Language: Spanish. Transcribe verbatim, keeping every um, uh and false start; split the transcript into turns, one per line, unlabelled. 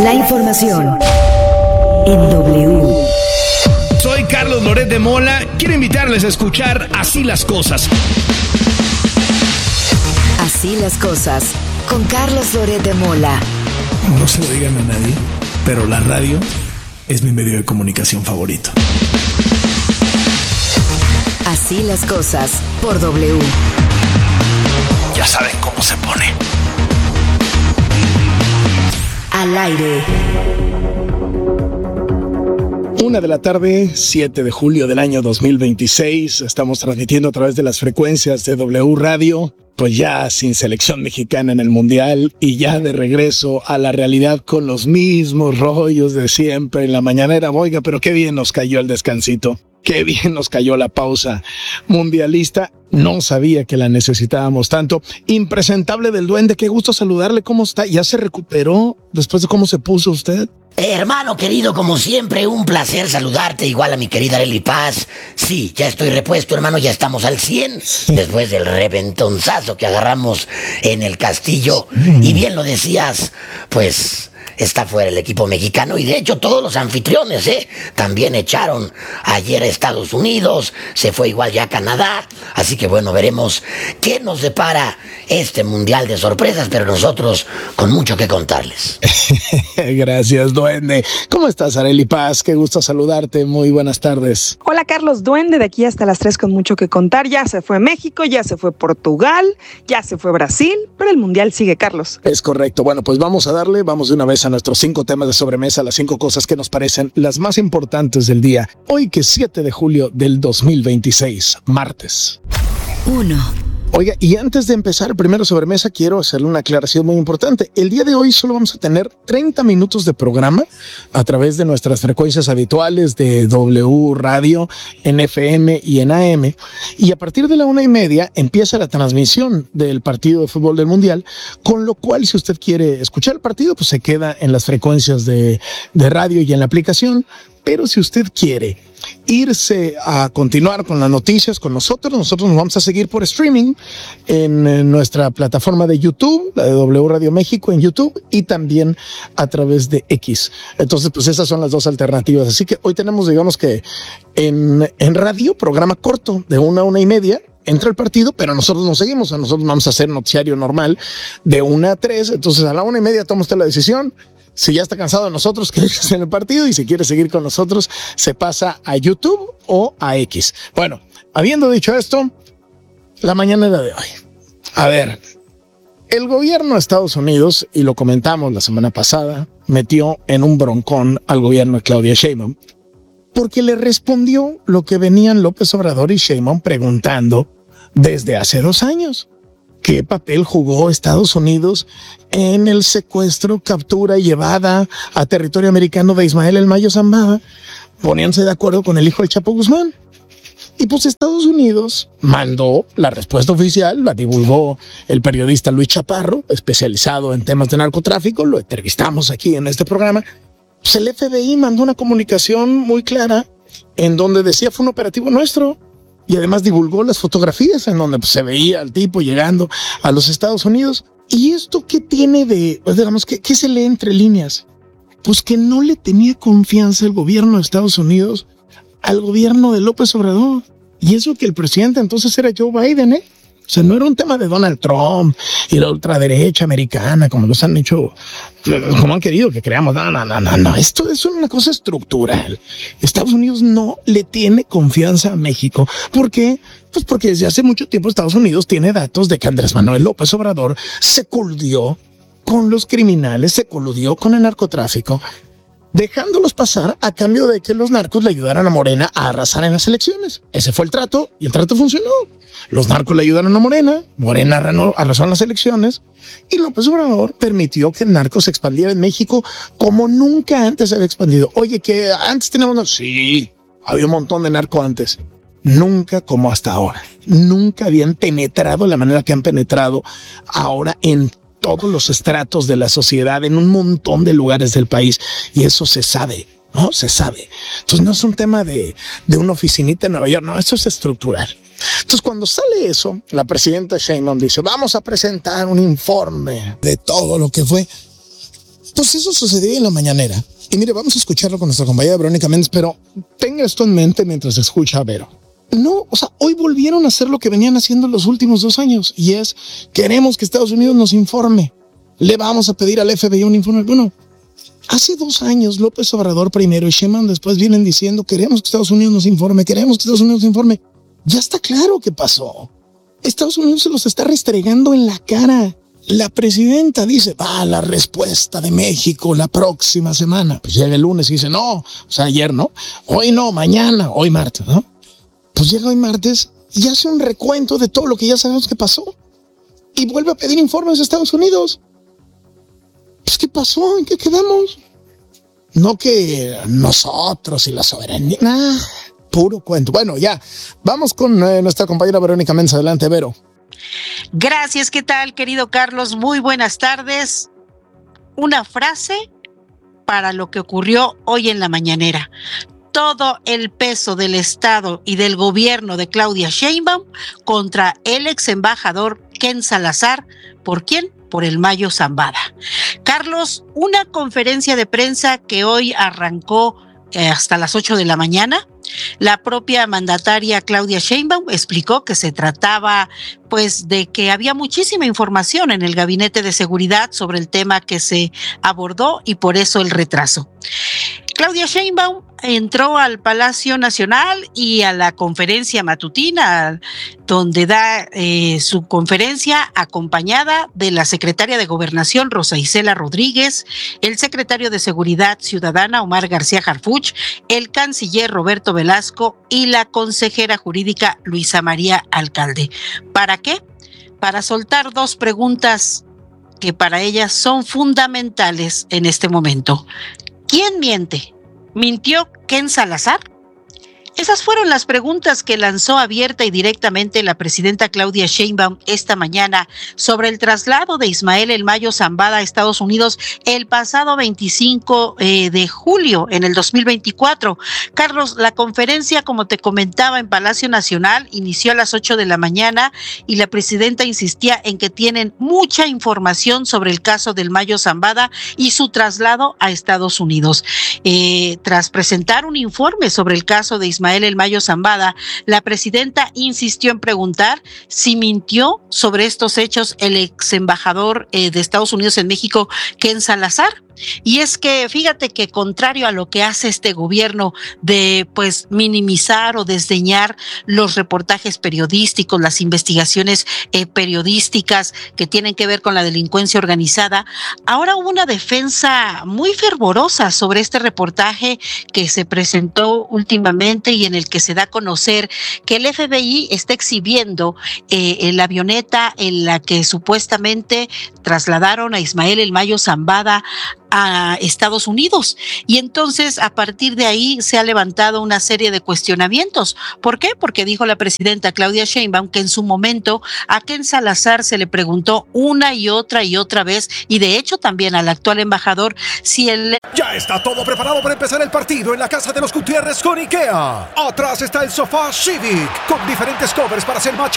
La información en W.
Soy Carlos Loret de Mola. Quiero invitarles a escuchar Así las Cosas.
Así las Cosas, con Carlos Loret de Mola.
No se lo digan a nadie, pero la radio es mi medio de comunicación favorito.
Así las Cosas, por W.
Ya saben cómo se pone.
Al aire.
Una de la tarde, siete de julio del año dos mil veintiséis. Estamos transmitiendo a través de las frecuencias de W Radio. Pues ya sin selección mexicana en el Mundial y ya de regreso a la realidad con los mismos rollos de siempre en la mañanera. Oiga, pero qué bien nos cayó el descansito. Qué bien nos cayó la pausa mundialista. No sabía que la necesitábamos tanto. Impresentable del Duende, qué gusto saludarle. ¿Cómo está? ¿Ya se recuperó después de cómo se puso usted?
Eh, hermano querido, como siempre, un placer saludarte, igual a mi querida Arely Paz. Sí, ya estoy repuesto, hermano, ya estamos al cien, después del reventonzazo que agarramos en el Castillo. Y bien lo decías, pues está fuera el equipo mexicano y de hecho todos los anfitriones, ¿eh? También echaron ayer a Estados Unidos, se fue igual ya a Canadá, así que bueno, veremos qué nos depara este mundial de sorpresas, pero nosotros con mucho que contarles.
Gracias, Duende. ¿Cómo estás, Arely Paz? Qué gusto saludarte, muy buenas tardes.
Hola, Carlos Duende, de aquí hasta las tres con mucho que contar. Ya se fue México, ya se fue Portugal, ya se fue Brasil, pero el mundial sigue, Carlos.
Es correcto. Bueno, pues vamos a darle, vamos de una vez a nuestros cinco temas de sobremesa, las cinco cosas que nos parecen las más importantes del día. Hoy que es siete de julio del dos mil veintiséis, martes.
Uno.
Oiga, y antes de empezar, primero sobremesa, quiero hacerle una aclaración muy importante. El día de hoy solo vamos a tener treinta minutos de programa a través de nuestras frecuencias habituales de W Radio, en F M y en A M. Y a partir de la una y media empieza la transmisión del partido de fútbol del Mundial, con lo cual, si usted quiere escuchar el partido, pues se queda en las frecuencias de, de radio y en la aplicación. Pero si usted quiere irse a continuar con las noticias con nosotros, nosotros nos vamos a seguir por streaming en, en nuestra plataforma de YouTube, la de W Radio México en YouTube, y también a través de X. Entonces, pues esas son las dos alternativas. Así que hoy tenemos, digamos que en, en radio, programa corto de una a una y media, entra el partido, pero nosotros no seguimos. Nosotros vamos a hacer noticiario normal de una a tres. Entonces, a la una y media toma usted la decisión. Si ya está cansado de nosotros, que en el partido, y si quiere seguir con nosotros, se pasa a YouTube o a X. Bueno, habiendo dicho esto, la mañanera de hoy. A ver, el gobierno de Estados Unidos, y lo comentamos la semana pasada, metió en un broncón al gobierno de Claudia Sheinbaum, porque le respondió lo que venían López Obrador y Sheinbaum preguntando desde hace dos años. ¿Qué papel jugó Estados Unidos en el secuestro, captura y llevada a territorio americano de Ismael El Mayo Zambada? Poniéndose de acuerdo con el hijo del Chapo Guzmán. Y pues Estados Unidos mandó la respuesta oficial, la divulgó el periodista Luis Chaparro, especializado en temas de narcotráfico, lo entrevistamos aquí en este programa. Pues el F B I mandó una comunicación muy clara en donde decía fue un operativo nuestro. Y además divulgó las fotografías en donde pues, se veía al tipo llegando a los Estados Unidos. ¿Y esto qué tiene de, pues, digamos, qué, qué se lee entre líneas? Pues que no le tenía confianza el gobierno de Estados Unidos al gobierno de López Obrador. Y eso que el presidente entonces era Joe Biden, ¿eh? O sea, no era un tema de Donald Trump y la ultraderecha americana, como los han hecho, como han querido que creamos. No, no, no, no, no. Esto es una cosa estructural. Estados Unidos no le tiene confianza a México. ¿Por qué? Pues porque desde hace mucho tiempo Estados Unidos tiene datos de que Andrés Manuel López Obrador se coludió con los criminales, se coludió con el narcotráfico, dejándolos pasar a cambio de que los narcos le ayudaran a Morena a arrasar en las elecciones. Ese fue el trato y el trato funcionó. Los narcos le ayudaron a Morena, Morena arrasó en las elecciones y López Obrador permitió que el narco se expandiera en México como nunca antes se había expandido. Oye, que antes teníamos... Sí, había un montón de narco antes. Nunca como hasta ahora. Nunca habían penetrado de la manera que han penetrado ahora en todos los estratos de la sociedad, en un montón de lugares del país. Y eso se sabe, ¿no? Se sabe. Entonces no es un tema de, de una oficinita en Nueva York, no, esto es estructural. Entonces, cuando sale eso, la presidenta Sheinbaum dice, vamos a presentar un informe de todo lo que fue. Pues eso sucedió en la mañanera. Y mire, vamos a escucharlo con nuestra compañera Verónica Méndez, pero tenga esto en mente mientras escucha a Vero. No, o sea, hoy volvieron a hacer lo que venían haciendo los últimos dos años y es, queremos que Estados Unidos nos informe. Le vamos a pedir al F B I un informe. Bueno, hace dos años López Obrador primero y Sheinbaum después vienen diciendo, queremos que Estados Unidos nos informe, queremos que Estados Unidos nos informe. Ya está claro qué pasó. Estados Unidos se los está restregando en la cara. La presidenta dice, va, la respuesta de México la próxima semana. Pues llega el lunes y dice, no, o sea, ayer no, hoy no, mañana, hoy martes, ¿no? Pues llega hoy martes y hace un recuento de todo lo que ya sabemos que pasó. Y vuelve a pedir informes a Estados Unidos. Pues, ¿qué pasó? ¿En qué quedamos? No que nosotros y la soberanía. Nah, puro cuento. Bueno, ya, vamos con eh, nuestra compañera Verónica Méndez. Adelante, Vero.
Gracias, ¿qué tal, querido Carlos? Muy buenas tardes. Una frase para lo que ocurrió hoy en la mañanera. Todo el peso del Estado y del gobierno de Claudia Sheinbaum contra el ex embajador Ken Salazar. ¿Por quién? Por el Mayo Zambada. Carlos, una conferencia de prensa que hoy arrancó eh, hasta las ocho de la mañana. La propia mandataria Claudia Sheinbaum explicó que se trataba pues de que había muchísima información en el gabinete de seguridad sobre el tema que se abordó y por eso el retraso. Claudia Sheinbaum entró al Palacio Nacional y a la conferencia matutina, donde da eh, su conferencia acompañada de la secretaria de Gobernación, Rosa Isela Rodríguez, el secretario de Seguridad Ciudadana, Omar García Harfuch, el canciller Roberto Velasco y la consejera jurídica Luisa María Alcalde. ¿Para qué? Para soltar dos preguntas que para ellas son fundamentales en este momento. ¿Quién miente? ¿Mintió Ken Salazar? Esas fueron las preguntas que lanzó abierta y directamente la presidenta Claudia Sheinbaum esta mañana sobre el traslado de Ismael El Mayo Zambada a Estados Unidos el pasado veinticinco eh, de julio en el dos mil veinticuatro. Carlos, la conferencia, como te comentaba, en Palacio Nacional inició a las ocho de la mañana y la presidenta insistía en que tienen mucha información sobre el caso del Mayo Zambada y su traslado a Estados Unidos. Eh, tras presentar un informe sobre el caso de Ismael Ismael El Mayo Zambada, la presidenta insistió en preguntar si mintió sobre estos hechos el ex embajador eh, de Estados Unidos en México, Ken Salazar. Y es que fíjate que contrario a lo que hace este gobierno de pues minimizar o desdeñar los reportajes periodísticos, las investigaciones eh, periodísticas que tienen que ver con la delincuencia organizada, ahora hubo una defensa muy fervorosa sobre este reportaje que se presentó últimamente y en el que se da a conocer que el F B I está exhibiendo eh, la avioneta en la que supuestamente trasladaron a Ismael El Mayo Zambada a Estados Unidos. Y entonces a partir de ahí se ha levantado una serie de cuestionamientos. ¿Por qué? Porque dijo la presidenta Claudia Sheinbaum que en su momento a Ken Salazar se le preguntó una y otra y otra vez, y de hecho también al actual embajador, si él...
Ya está todo preparado para empezar el partido en la casa de los Gutiérrez con IKEA. Atrás está el sofá Civic con diferentes covers para hacer match